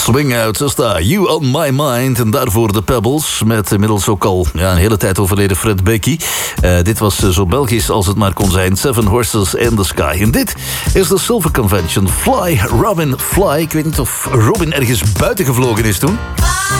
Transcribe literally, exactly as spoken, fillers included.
Swing Out, zo sta You On My Mind. En daarvoor de Pebbles, met inmiddels ook al ja, een hele tijd overleden Fred Becky. Uh, dit was zo Belgisch als het maar kon zijn. Seven Horses in the Sky. En dit is de Silver Convention. Fly, Robin, Fly. Ik weet niet of Robin ergens buiten gevlogen is toen.